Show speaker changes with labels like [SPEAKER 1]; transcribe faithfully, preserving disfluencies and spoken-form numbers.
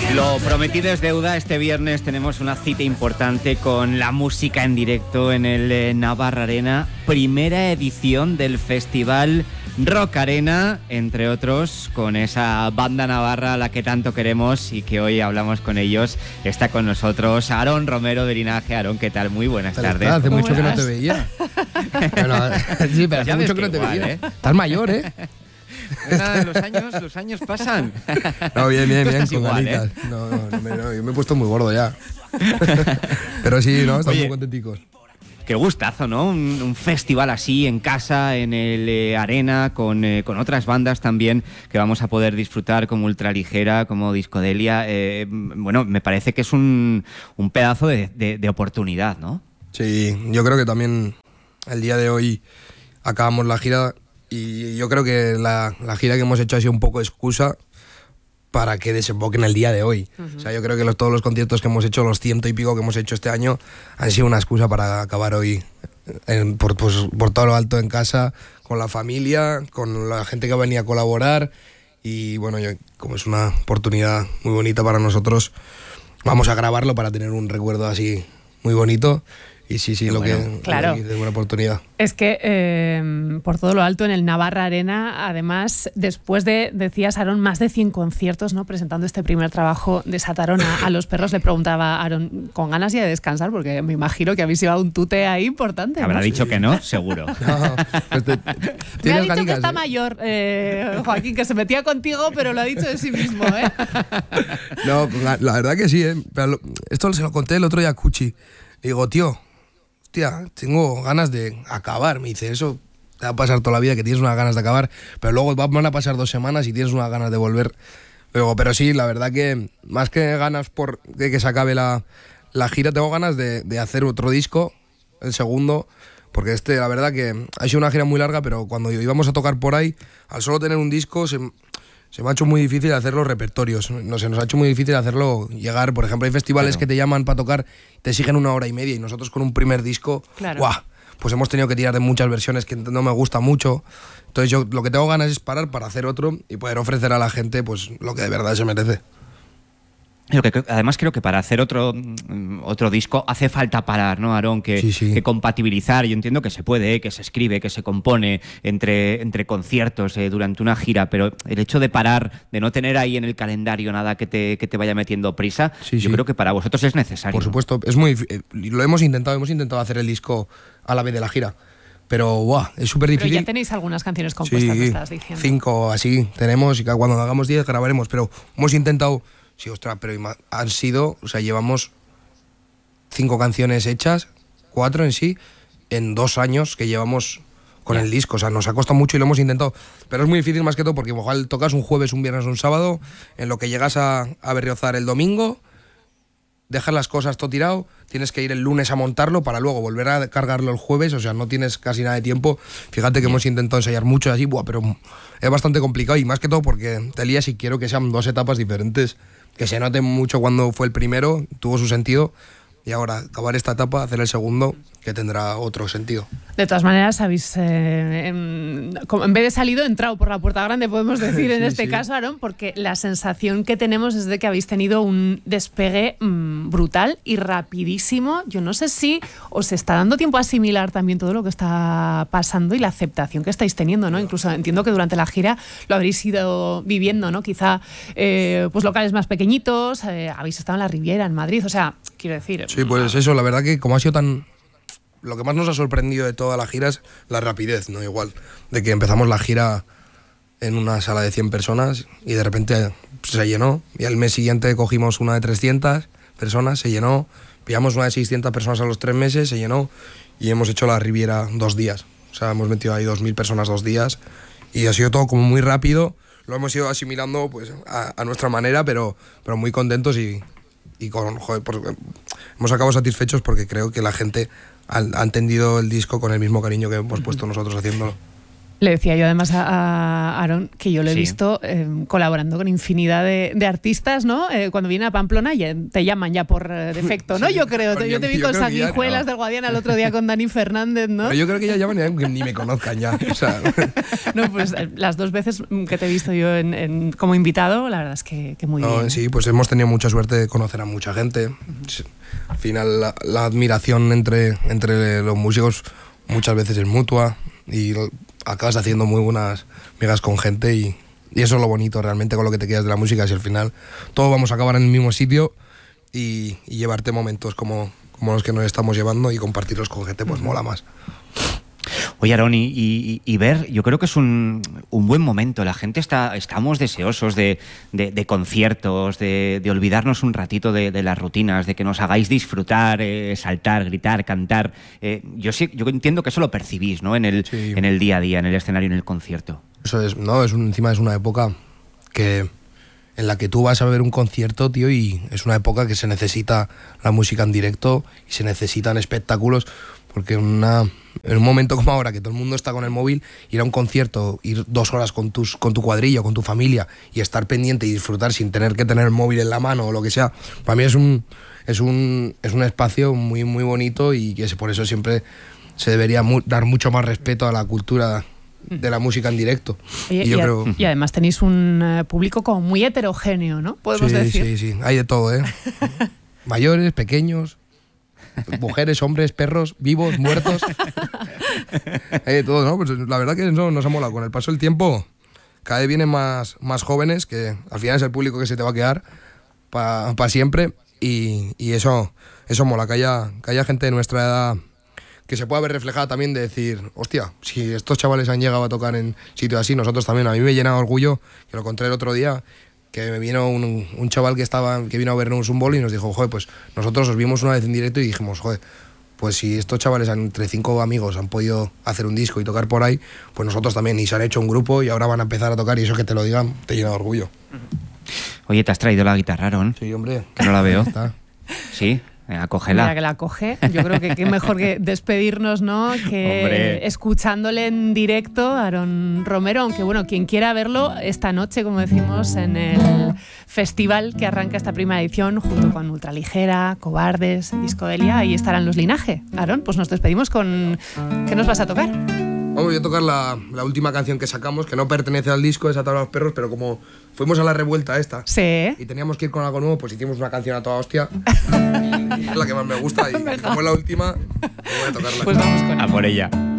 [SPEAKER 1] Lo prometido es deuda. Este viernes tenemos una cita importante con la música en directo en el Navarra Arena. Primera edición del Festival Rock Arena, entre otros, con esa banda navarra a la que tanto queremos y que hoy hablamos con ellos. Está con nosotros Aarón Romero de Linaje. Aarón, ¿qué tal? Muy buenas tardes.
[SPEAKER 2] Hace mucho que no te veía. Bueno, sí, pero hace mucho que no te
[SPEAKER 1] igual,
[SPEAKER 2] veía.
[SPEAKER 1] ¿eh?
[SPEAKER 2] Estás mayor, ¿eh?
[SPEAKER 1] Nada, los años, los años pasan.
[SPEAKER 2] No, bien, bien, bien, con
[SPEAKER 1] igual,
[SPEAKER 2] ganitas.
[SPEAKER 1] ¿eh?
[SPEAKER 2] No, no, no, me- no, yo me he puesto muy gordo ya. Pero sí, ¿no? Estamos
[SPEAKER 1] Oye,
[SPEAKER 2] muy contenticos.
[SPEAKER 1] Qué gustazo, ¿no? Un, un festival así en casa, en el eh, Arena, con, eh, con otras bandas también que vamos a poder disfrutar, como Ultraligera, como Discodelia. Eh, bueno, me parece que es un, un pedazo de, de, de oportunidad, ¿no?
[SPEAKER 2] Sí, yo creo que también el día de hoy acabamos la gira y yo creo que la, la gira que hemos hecho ha sido un poco excusa para que desemboquen el día de hoy. Uh-huh. O sea, yo creo que los, todos los conciertos que hemos hecho, los ciento y pico que hemos hecho este año, han sido una excusa para acabar hoy en, por, pues, por todo lo alto en casa, con la familia, con la gente que venía a colaborar y bueno, yo, como es una oportunidad muy bonita para nosotros, vamos a grabarlo para tener un recuerdo así muy bonito. Y sí, sí, Qué lo bueno. que
[SPEAKER 3] claro.
[SPEAKER 2] es una oportunidad.
[SPEAKER 3] Es que eh, por todo lo alto en el Navarra Arena, además, después de, decías, Aarón, más de cien conciertos, ¿no? Presentando este primer trabajo de Sataron a, a los perros, le preguntaba a Aarón, con ganas ya de descansar, porque me imagino que habéis llevado un tute ahí importante, ¿no?
[SPEAKER 1] Habrá dicho sí. que no, seguro.
[SPEAKER 2] No, pues te,
[SPEAKER 3] me ha dicho canicas, que está ¿eh? mayor, eh, Joaquín, que se metía contigo, pero lo ha dicho de sí mismo, ¿eh?
[SPEAKER 2] No, la, la verdad que sí, ¿eh? Pero lo, esto se lo conté el otro día a Cuchi. Y digo, tío, hostia, tengo ganas de acabar. Me dice, eso te va a pasar toda la vida, que tienes unas ganas de acabar, pero luego van a pasar dos semanas y tienes unas ganas de volver. Luego, pero sí, la verdad que más que ganas por de que se acabe la, la gira, tengo ganas de, de hacer otro disco, el segundo, porque este, la verdad que ha sido una gira muy larga, pero cuando íbamos a tocar por ahí, al solo tener un disco, se, se me ha hecho muy difícil hacer los repertorios. No sé, nos ha hecho muy difícil hacerlo llegar. Por ejemplo, hay festivales claro. que te llaman para tocar, te exigen una hora y media, y nosotros con un primer disco,
[SPEAKER 3] claro.
[SPEAKER 2] ¡guau! Pues hemos tenido que tirar de muchas versiones que no me gusta mucho. Entonces yo lo que tengo ganas es parar para hacer otro y poder ofrecer a la gente pues lo que de verdad se merece.
[SPEAKER 1] Lo que, además creo que para hacer otro, otro disco hace falta parar, ¿no, Aarón? Que,
[SPEAKER 2] sí, sí.
[SPEAKER 1] que compatibilizar. Yo entiendo que se puede, que se escribe, que se compone entre, entre conciertos eh, durante una gira, pero el hecho de parar, de no tener ahí en el calendario nada que te, que te vaya metiendo prisa,
[SPEAKER 2] sí,
[SPEAKER 1] yo
[SPEAKER 2] sí.
[SPEAKER 1] creo que para vosotros es necesario.
[SPEAKER 2] Por supuesto, es muy, lo hemos intentado, hemos intentado hacer el disco a la vez de la gira. Pero wow, es súper difícil.
[SPEAKER 3] Pero ya tenéis algunas canciones compuestas,
[SPEAKER 2] sí,
[SPEAKER 3] me estás diciendo.
[SPEAKER 2] Cinco así tenemos y cuando hagamos diez grabaremos, pero hemos intentado. Sí, ostras, pero han sido, o sea, llevamos cinco canciones hechas, cuatro en sí, en dos años que llevamos con yeah. el disco. O sea, nos ha costado mucho y lo hemos intentado. Pero es muy difícil más que todo porque igual tocas un jueves, un viernes, un sábado, en lo que llegas a, a Berriozar el domingo, dejas las cosas todo tirado, tienes que ir el lunes a montarlo para luego volver a cargarlo el jueves, o sea, no tienes casi nada de tiempo. Fíjate que yeah. hemos intentado ensayar mucho así, buah, pero es bastante complicado y más que todo porque te lías y quiero que sean dos etapas diferentes. Que se note mucho cuando fue el primero, tuvo su sentido, y ahora acabar esta etapa, hacer el segundo, que tendrá otro sentido.
[SPEAKER 3] De todas maneras, habéis, eh, en, en vez de salido, entrado por la puerta grande, podemos decir en sí, este sí. caso, Aarón, porque la sensación que tenemos es de que habéis tenido un despegue mmm, brutal y rapidísimo. Yo no sé si os está dando tiempo a asimilar también todo lo que está pasando y la aceptación que estáis teniendo, ¿no? Incluso entiendo que durante la gira lo habréis ido viviendo, ¿no? Quizá eh, pues locales más pequeñitos, eh, habéis estado en la Riviera, en Madrid, o sea, quiero decir...
[SPEAKER 2] Sí, pues eso, la verdad que como ha sido tan... Lo que más nos ha sorprendido de toda la gira es la rapidez, ¿no? Igual, de que empezamos la gira en una sala de cien personas y de repente se llenó, y al mes siguiente cogimos una de trescientas personas, se llenó, pillamos una de seiscientas personas a los tres meses, se llenó, y hemos hecho la Riviera dos días. O sea, hemos metido ahí dos mil personas dos días y ha sido todo como muy rápido, lo hemos ido asimilando pues a, a nuestra manera, pero, pero muy contentos y, y con, joder, pues, hemos acabado satisfechos porque creo que la gente ha entendido el disco con el mismo cariño que hemos puesto nosotros haciéndolo.
[SPEAKER 3] Le decía yo además a Aarón que yo lo he sí. visto eh, colaborando con infinidad de, de artistas, ¿no? Eh, cuando viene a Pamplona ya te llaman ya por eh, defecto, ¿no? Sí, yo creo, yo te vi con Sanguijuelas no. del Guadiana el otro día con Dani Fernández, ¿no?
[SPEAKER 2] Pero yo creo que ya llaman y ni me conozcan ya. O sea.
[SPEAKER 3] No, pues las dos veces que te he visto yo en, en, como invitado, la verdad es que, que muy
[SPEAKER 2] no,
[SPEAKER 3] bien.
[SPEAKER 2] Sí, pues hemos tenido mucha suerte de conocer a mucha gente. Uh-huh. Al final la, la admiración entre, entre los músicos muchas veces es mutua y acabas haciendo muy buenas migas con gente y, y eso es lo bonito realmente con lo que te quedas de la música, si al final todos vamos a acabar en el mismo sitio y, y llevarte momentos como, como los que nos estamos llevando y compartirlos con gente pues mola más.
[SPEAKER 1] Oye, Aarón, y, y, y ver, yo creo que es un, un buen momento. La gente está, estamos deseosos de, de, de conciertos, de, de olvidarnos un ratito de, de las rutinas, de que nos hagáis disfrutar, eh, saltar, gritar, cantar. Eh, yo sí, yo entiendo que eso lo percibís, ¿no? En el, sí. en el día a día, en el escenario, en el concierto.
[SPEAKER 2] Eso es, no, es un, encima es una época que en la que tú vas a ver un concierto, tío, y es una época que se necesita la música en directo y se necesitan espectáculos. Porque una, en un momento como ahora, que todo el mundo está con el móvil, ir a un concierto, ir dos horas con, tus, con tu cuadrillo, con tu familia, y estar pendiente y disfrutar sin tener que tener el móvil en la mano o lo que sea, para mí es un, es un, es un espacio muy, muy bonito y que por eso siempre se debería mu- dar mucho más respeto a la cultura de la música en directo.
[SPEAKER 3] Oye,
[SPEAKER 2] y, yo
[SPEAKER 3] y,
[SPEAKER 2] creo...
[SPEAKER 3] y además tenéis un uh, público como muy heterogéneo, ¿no? Podemos
[SPEAKER 2] sí,
[SPEAKER 3] decir.
[SPEAKER 2] Sí, sí, hay de todo, ¿eh? Mayores, pequeños... Mujeres, hombres, perros, vivos, muertos. Hay de todo, ¿no? Pues la verdad que eso nos ha molado. Con el paso del tiempo, cada vez vienen más, más jóvenes, que al final es el público que se te va a quedar para pa siempre. Y, y eso, eso mola, que haya, que haya gente de nuestra edad que se pueda ver reflejada también de decir, hostia, si estos chavales han llegado a tocar en sitios así, nosotros también. A mí me llena de orgullo, que lo conté el otro día, que me vino un, un chaval que estaba que vino a vernos un bolo y nos dijo, joder, pues nosotros os vimos una vez en directo y dijimos, joder, pues si estos chavales entre cinco amigos han podido hacer un disco y tocar por ahí, pues nosotros también, y se han hecho un grupo y ahora van a empezar a tocar y eso que te lo digan te llena de orgullo.
[SPEAKER 1] Oye, ¿te has traído la guitarra, Aarón?
[SPEAKER 2] Sí, hombre.
[SPEAKER 1] Que no la veo.
[SPEAKER 2] Está.
[SPEAKER 1] Sí. Venga, cógela.
[SPEAKER 3] Mira que la coge. Yo creo que qué mejor que despedirnos, ¿no? Que Hombre. escuchándole en directo a Aarón Romero, aunque bueno, quien quiera verlo esta noche, como decimos, en el festival que arranca esta primera edición junto con Ultraligera, Cobardes, Discodelia, ahí estarán los Linaje. Aarón, pues nos despedimos con... ¿Qué nos vas a tocar?
[SPEAKER 2] Vamos a tocar la, la última canción que sacamos, que no pertenece al disco, es A Tabla a los Perros, pero como fuimos a la revuelta esta
[SPEAKER 3] sí.
[SPEAKER 2] y teníamos que ir con algo nuevo, pues hicimos una canción a toda hostia. Es la que más me gusta y como es la última, voy a tocarla.
[SPEAKER 3] Pues vamos con
[SPEAKER 1] ella. A por ella.